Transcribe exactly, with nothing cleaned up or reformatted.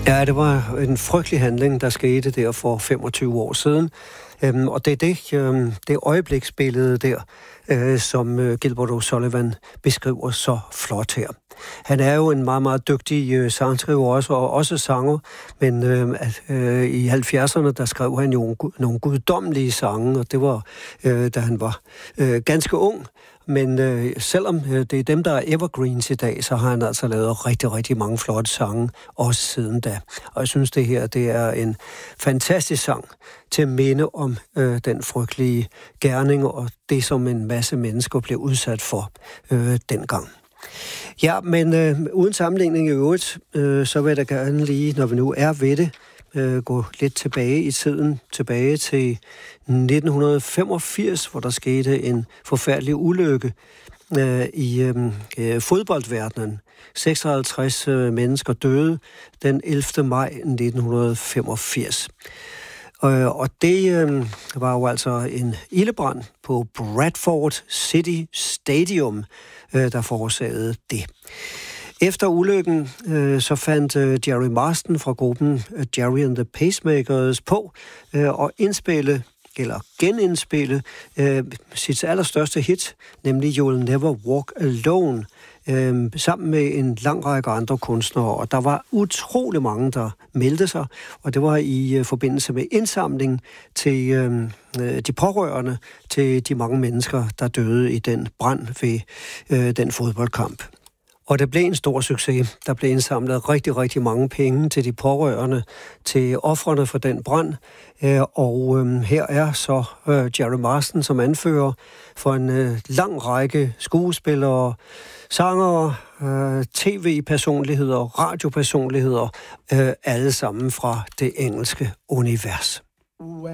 Ja, det var en frygtelig handling, der skete der for femogtyve år siden. Øhm, og det er det, øhm, det øjebliksbillede der, øh, som øh, Gilbert O'Sullivan beskriver så flot her. Han er jo en meget, meget dygtig øh, sangskriver også, og også sanger, men øh, at, øh, i halvfjerdserne, der skrev han jo nogle guddommelige sange, og det var, øh, da han var øh, ganske ung. Men øh, selvom øh, det er dem, der er evergreens i dag, så har han altså lavet rigtig, rigtig mange flotte sange, også siden da. Og jeg synes, det her det er en fantastisk sang til at minde om øh, den frygtelige gerning og det, som en masse mennesker blev udsat for øh, dengang. Ja, men øh, uden sammenligning i øvrigt, øh, så vil jeg da gerne lige, når vi nu er ved det, øh, gå lidt tilbage i tiden, tilbage til nitten femogfirs, hvor der skete en forfærdelig ulykke øh, i øh, fodboldverdenen. seksoghalvtreds øh, mennesker døde den ellevte maj nitten femogfirs. Øh, og det øh, var jo altså en ildebrand på Bradford City Stadium, øh, der forårsagede det. Efter ulykken, øh, så fandt øh, Jerry Marsden fra gruppen øh, Jerry and the Pacemakers på øh, og indspille, eller genindspille, øh, sit allerstørste hit, nemlig You'll Never Walk Alone, øh, sammen med en lang række andre kunstnere. Og der var utrolig mange, der meldte sig, og det var i øh, forbindelse med indsamling til øh, de pårørende til de mange mennesker, der døde i den brand ved øh, den fodboldkamp. Og det blev en stor succes. Der blev indsamlet rigtig, rigtig mange penge til de pårørende, til ofrene for den brand. Og øh, her er så øh, Jerry Marsden som anfører for en øh, lang række skuespillere, sangere, øh, tv-personligheder, radiopersonligheder, øh, alle sammen fra det engelske univers.